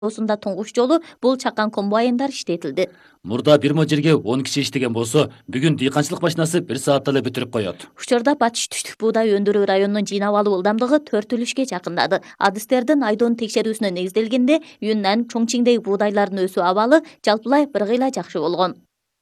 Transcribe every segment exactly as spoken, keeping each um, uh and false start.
шаруасында туңгуч жолу бул чакан комбайндар иштетилди. Мурда бир мо жерге он киши иштеген болсо, бүгүн дыйканчылык машинасы бир саатта эле бүтүрүп коет. Учурда батыш түштүк буудай өндүрүү районунун жыйнап алуу ылдамдыгы төрт үлүшкө жакындады. Адистердин айдоонун текшерүүсүнө негизделгенде, Юннан, Чоңчиңдеги буудайлардын өсүү абалы жалпылай бир кыйла жакшы болгон.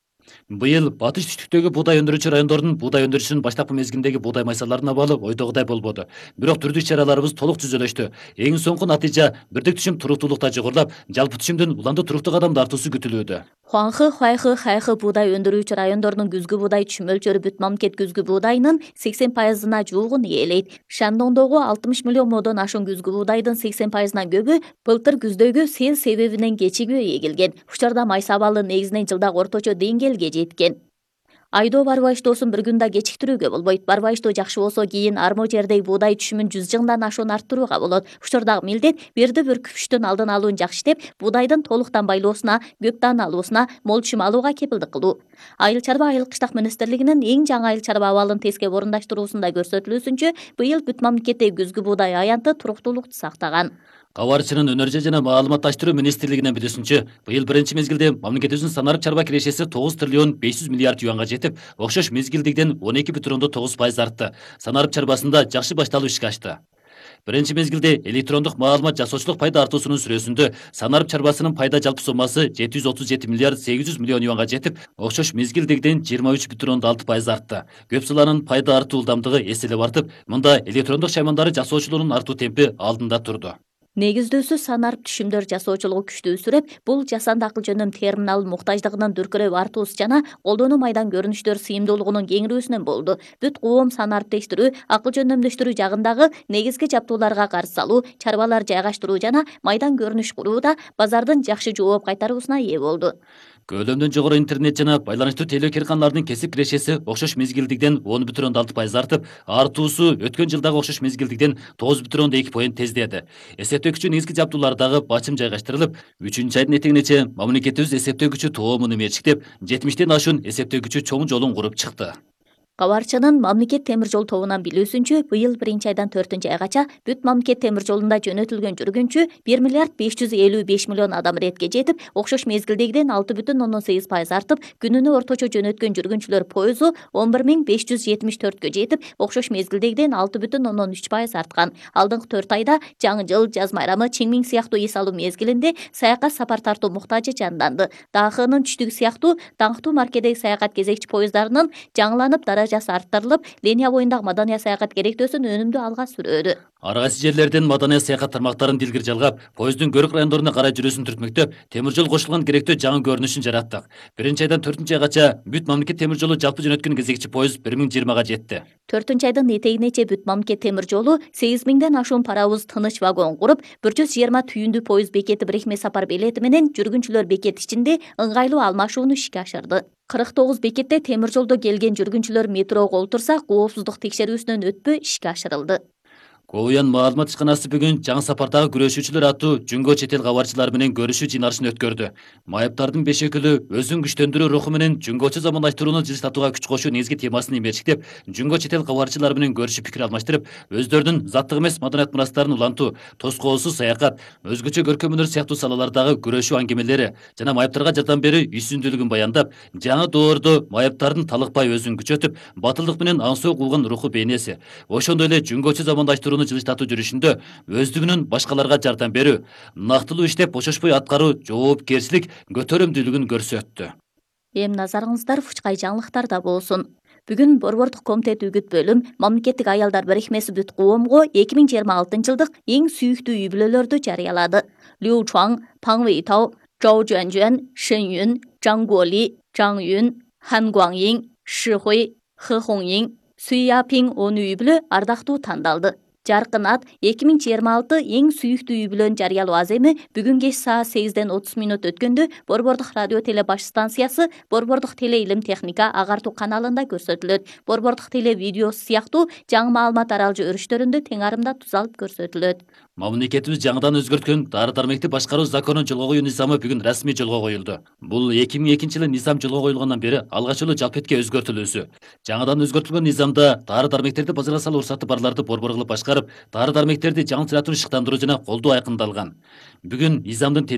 Быйыл батыш түштүктөгү буудай өндүрүүчү райондордун буудай өндүрүшүнүн баштапкы мезгилиндеги буудай майсаларынын абалы ойдогудай болбоду. Бирок түрдүү иш-чараларыбыз толук түзөлөштү. Эң соңку натыйжа бирдик түшүм туруктуулукта жогорулап, жалпы түшүмдүн уламдуу туруктуу кадамда артуусу күтүлүүдө. Хуанхы, Хуайхы, Хайхы буудай өндүрүүчү райондордун күзгү буудай түшүм өлчөрү бүт мамлекет күзгү буудайынын сексен пайызына жуугун ээлейт. Шандоңдогу алтымыш миллион модон ашуун күзгү буудайдын сексен пайызынан көбү былтыр күздөгү сел себебинен кечигип эгилген. Учурда майса абалы негизинен жылдагы орточо деңгээлге жеткен. Айдоо барбайыштоосун бир күн да кечиктирүүгө болбойт. Барбайыштоо жакшы болсо кийин армо жердеги буудай түшүмүн жүз жыңдан ашуун арттырууга болот. Учурдагы милдет бирди бүркүпүштүн алдын алуун жакшытеп, буудайдын толуктан байлоосуна, көп дан алуусуна, мол түшүм алууга кепилдик кылуу. Айыл чарба айыл кыштак министрлигинин эң жаңы айыл чарба абалын тескеп орундаштыруусунда көрсөтүлүүсүнчө, быйыл бүт мамлекеттеги күзгү буудай аянты туруктуулукту сактаган. Кабарчынын өнөржө жана маалыматташтыруу министрлигинин билүүсүнчө, быйыл биринчи мезгилде мамлекетибиздин санарып чарба кирешеси тогуз триллион беш жүз миллиард юанга жетип, окшош мезгилдегиден он эки бүтүн ондон тогуз пайыз артты. Санарып чарбасында жакшы башталуу ишке ашты. Биринчи мезгилде электрондук маалымат жасоочулук пайда артуусунун сүрөсүндө санарып чарбасынын пайда жалпы соммасы жети жүз отуз жети миллиард сегиз жүз миллион юанга жетип, окшош мезгилдегиден жыйырма үч бүтүн ондон алты пайыз артты. Көп саланын пайда артуу ылдамдыгы эселеп артып, мында электрондук шаймандары жасоочулугунун артуу темпи алдында турду. Негиздөөсү санарып түшүмдөр жасоочулугу күчтүү өсүрөп, бул жасанды акыл жөнөм терминал муктаждыгынын дүркүрөп артуусу жана колдонуу майдан көрүнүштөр сыйымдуулугунун кеңирүүсүнөн болду. Бүт коом санариптештирүү, акыл жөнөмдөштүрүү жагындагы негизги жаптууларга карыз салуу, чарбалар жайгаштыруу жана майдан көрүнүш курууда базардын жакшы жооп кайтаруусуна ээ болду. Көлөмдөн жогору интернет жана байланыштуу теле керканалардын кесип кирешеси окшош мезгилдигиден он бүтүн ондон алты пайыз артып, артуусу өткөн жылдагы окшош мезгилдигиден тогуз бүтүн ондон эки поинт тездеди. Эсептөөкүчү негизги жаптуулардагы бачым жайгаштырылып, үчүнчү айдын этегинече мамлекетибиз эсептөөкүчү тоомун мерчиктеп, жетимиштен ашуун эсептөөкүчү чоң жолун куруп чыкты. Кабарчынын мамлекет темир жол тобунан билүүсүнчө, быйыл биринчи айдан төртүнчү айгача бүт мамлекет темир жолунда жөнөтүлгөн жүргүнчү бир миллиард беш жүз элүү беш миллион адам иретке жетип, окшош мезгилдегиден алты бүтүн ондон сегиз пайыз артып, күнүнө орточо жөнөткөн жүргүнчүлөр пойызу он бир миң беш жүз жетимиш төрткө жетип, окшош мезгилдегиден алты бүтүн ондон үч пайыз арткан. Алдыңкы төрт айда жаңы жыл, жаз майрамы, чиңмиң сыяктуу эс алуу мезгилинде саякат сапар тартуу муктажы жанданды. Дахынын түштүгү сыяктуу даңктуу маркедеги саякат кезекчи поезддарынын жаңыланып даражасы арттырылып, линия боюндагы маданий саякат керектөөсүн өнүмдүү алга сүрөдү. Ар кайсы жерлерден маданий саякат тармактарын дилгир жалгап, поезддун көрүк райондоруна карай жүрүүсүн түртмөктөп, темир жол кошулган керектөө жаңы көрүнүшүн жараттык. Биринчи айдан төртүнчү айгача бүт мамлекет темир жолу жалпы жөнөткөн кезекчи поезд бир миң жыйырмага жетти. төртүнчү айдын этегинече бүт мамлекет темир жолу сегиз миңден ашуун паровоз тыныч вагон куруп, бир жүз жыйырма түйүндүү поезд бекети бирикме сапар билети менен жүргүнчүлөр бекет ичинде ыңгайлуу алмашууну ишке ашырды. кырк тогуз бекетте темир жолдо келген жүргүнчүлөр метрого олтурса, коопсуздук текшерүүсүнөн өтпөй ишке ашырылды. Коуян маалымат ишканасы бүгүн жаңы сапардагы күрөшүүчүлөр аттуу Жүнгө чет эл кабарчылары менен көрүшүү жыйналышын өткөрдү. Майыптардын беш өкүлү өзүн күчтөндүрүү руху менен Жүнгөчө замандаштырууну жылыстатууга күч кошуу негизги темасын мерчиктеп, Жүнгө чет эл кабарчылары менен көрүшүп пикир алмаштырып, өздөрүнүн заттык эмес маданият мурастарын улантуу, тоскоолсуз саякат, өзгөчө көркөм өнөр сыяктуу салалардагы күрөшүү аңгемелери жана майыптарга жардам берүү үйсүндүүлүгүн баяндап, жаңы доордо майыптардын талыкпай өзүн күчөтүп, батылдык менен аңсоо кылган руху бейнеси, ошондой эле Жүнгөчө замандаштыруу жылыштатуу жүрүшүндө өздүгүнүн башкаларга жардам берүү, нактылуу иштеп бошошпой аткаруу жоопкерчилик көтөрөмдүүлүгүн көрсөттү. Эми назарыңыздар Фучкай жаңылыктарда болсун. Бүгүн Борбордук комитет үгүт бөлүм Мамлекеттик аялдар бирикмеси бүт коомго эки миң жыйырма алтынчы жылдык эң сүйүктүү үй бүлөлөрдү жарыялады. Лю Чуан, Паң Вэйтау, Чжоу Жуанжуан, Шэн Юн, Чжаң Гуоли, Чжаң Юн, Хан Гуаңйин, Ши Хуй, Хэ Хонgying, Суй Япиң он үй бүлө ардактуу тандалды. Жаркын ат эки миң жыйырма алты эң сүйүктүү үй бүлөнү жарыялоо аземи бүгүн кеч саат сегизден отуз мүнөт өткөндө Борбордук радио теле баш станциясы Борбордук теле илим техника агартуу каналында көрсөтүлөт. Борбордук теле видеосу сыяктуу жаңы маалымат аралжы өрүштөрүндө тең арымда туз алып көрсөтүлөт. Мамлекетибиз жаңыдан өзгөрткөн дары дармекти башкаруу законун жолго коюу низамы бүгүн расмий жолго коюлду. Бул эки миң экинчи жылы низам жолго коюлгандан бери алгач эле жалпетке өзгөртүлүүсү. Жаңыдан өзгөртүлгөн низамда дары дармектерди базарга салуу уруксаты барларды борбор кылып башкарып, дары дармектерди жаңылтыратуу шыктандыруу жана колдоо айкындалган. Бүгүн низамдын